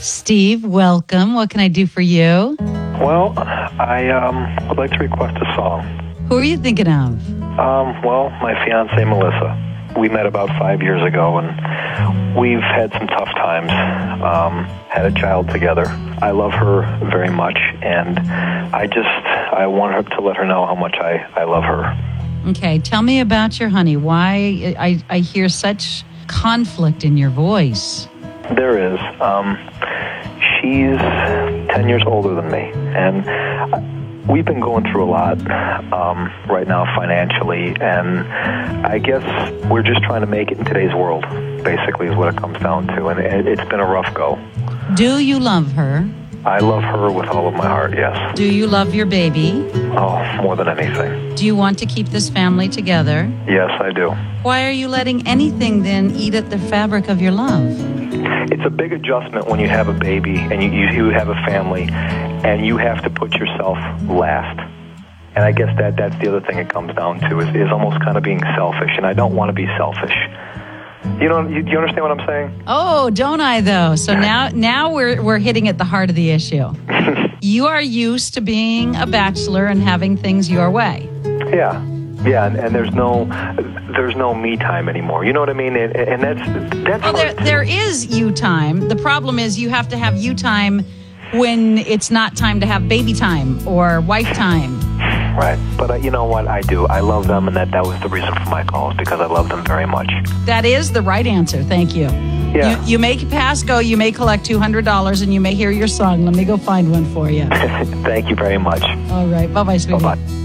Steve, welcome. What can I do for you? Well, I would like to request a song. Who are you thinking of? Well, my fiancée, Melissa. We met about 5 years ago, and we've had some tough times. Had a child together. I love her very much, and I want her to let her know how much I love her. Okay, tell me about your honey. Why I hear such conflict in your voice. There is. She's 10 years older than me, and we've been going through a lot right now financially, and I guess we're just trying to make it in today's world, basically, is what it comes down to, and it's been a rough go. Do you love her? I love her with all of my heart, yes. Do you love your baby? Oh, more than anything. Do you want to keep this family together? Yes, I do. Why are you letting anything then eat at the fabric of your love? It's a big adjustment when you have a baby and you have a family and you have to put yourself last. And I guess that's the other thing it comes down to is almost kind of being selfish, and I don't want to be selfish. You understand what I'm saying? Oh, don't I though? So now we're hitting at the heart of the issue. You are used to being a bachelor and having things your way. Yeah, and there's no me time anymore. You know what I mean? And that's well, there is you time. The problem is you have to have you time when it's not time to have baby time or wife time. Right. But you know what? I do. I love them, and that was the reason for my call, is because I love them very much. That is the right answer. Thank you. Yeah. You may pass go. You may collect $200, and you may hear your song. Let me go find one for you. Thank you very much. All right. Bye-bye, sweetie. Bye-bye.